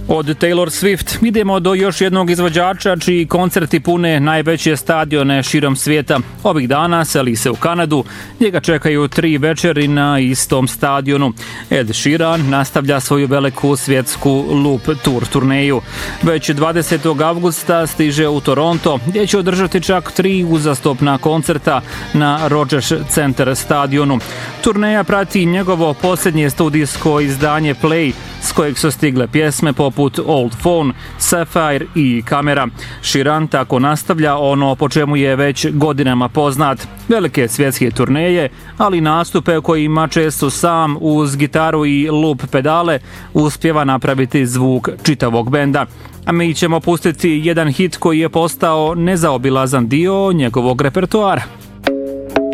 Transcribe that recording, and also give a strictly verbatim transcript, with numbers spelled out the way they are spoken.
Od Taylor Swift idemo do još jednog izvođača čiji koncerti pune najveće stadione širom svijeta. Ovih dana seli se u Kanadu, njega čekaju tri večeri na istom stadionu. Ed Sheeran nastavlja svoju veliku svjetsku Loop Tour turneju. Već dvadesetog avgusta stiže u Toronto, gdje će održati čak tri uzastopna koncerta na Rogers Centre stadionu. Turneja prati njegovo posljednje studijsko izdanje Play, s kojeg su stigle pjesme poput Old Phone, Sapphire i Kamera. Sheeran tako nastavlja ono po čemu je već godinama poznat. Velike svjetske turneje, ali nastupe kojima često sam uz gitaru i loop pedale uspjeva napraviti zvuk čitavog benda. A mi ćemo pustiti jedan hit koji je postao nezaobilazan dio njegovog repertoara.